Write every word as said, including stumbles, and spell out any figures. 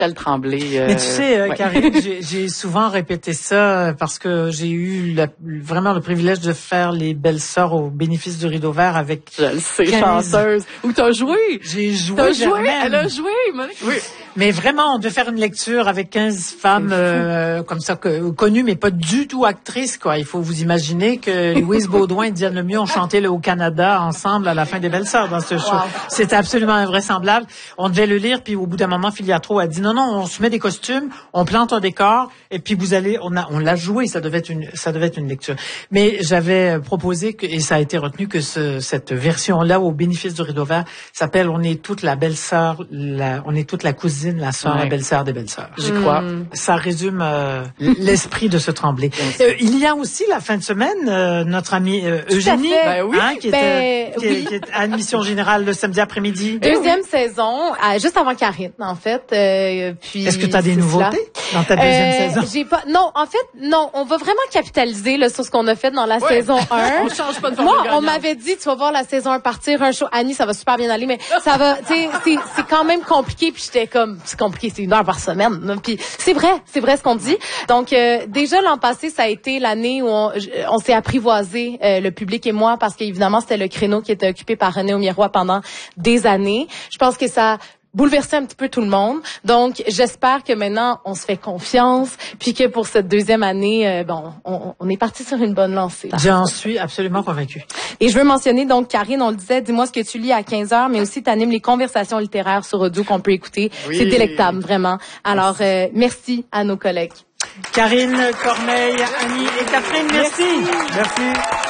Michel Tremblay. Euh, Mais tu sais, euh, ouais. Karine, j'ai, j'ai souvent répété ça parce que j'ai eu la, vraiment le privilège de faire les belles sœurs au bénéfice du Rideau Vert avec. Je le sais, quinze chanceuse. Où t'as joué? J'ai joué. T'as joué? Germaine. Elle a joué, Monique. Oui. Mais vraiment, on devait faire une lecture avec quinze femmes euh, comme ça que, connues, mais pas du tout actrices, quoi. Il faut vous imaginer que Louise Baudouin et Diane Lemieux ont chanté le Haut-Canada ensemble à la fin des Belles Sœurs dans ce show. Wow. C'était absolument invraisemblable. On devait le lire, puis au bout d'un moment, Filiatro a dit non, non, on se met des costumes, on plante un décor, et puis vous allez, on a, on l'a joué, ça devait être une, ça devait être une lecture. Mais j'avais proposé que, et ça a été retenu, que ce, cette version-là, au bénéfice du Rideau Vert, s'appelle On est toute la belle-sœur, la, on est toute la cousine, la sœur, ouais. La belle-sœur des belles-sœurs. J'y crois. Mmh. Ça résume euh, l'esprit de ce Tremblay. Euh, il y a aussi la fin de semaine euh, notre amie euh, Eugénie, ben oui. hein, qui, ben, était, qui, oui. est, qui est à admission générale le samedi après-midi. Deuxième oui. saison, euh, juste avant Karine, en fait. Euh, puis est-ce que tu as des nouveautés dans ta deuxième euh, saison? J'ai pas. Non, en fait, non. On va vraiment capitaliser là, sur ce qu'on a fait dans la ouais. saison un. On change pas de Moi, on m'avait dit, tu vas voir la saison un partir, un show. Annie, ça va super bien aller, mais ça va. Tu sais, c'est, c'est quand même compliqué. Puis j'étais comme, c'est compliqué, c'est une heure par semaine. Puis c'est vrai, c'est vrai ce qu'on dit. Donc euh, déjà l'an passé, ça a été l'année où on, on s'est apprivoisé, euh, le public et moi, parce qu'évidemment c'était le créneau qui était occupé par René Aumirois pendant des années. Je pense que ça bouleverser un petit peu tout le monde. Donc, j'espère que maintenant, on se fait confiance, puis que pour cette deuxième année, euh, bon, on, on est parti sur une bonne lancée. J'en suis absolument convaincue. Et je veux mentionner, donc, Karine, on le disait, dis-moi ce que tu lis à quinze heures, mais aussi tu animes les conversations littéraires sur audio qu'on peut écouter. Oui. C'est délectable, vraiment. Alors, euh, merci à nos collègues. Karine, Corneille, Annie et Catherine, merci. Merci. merci.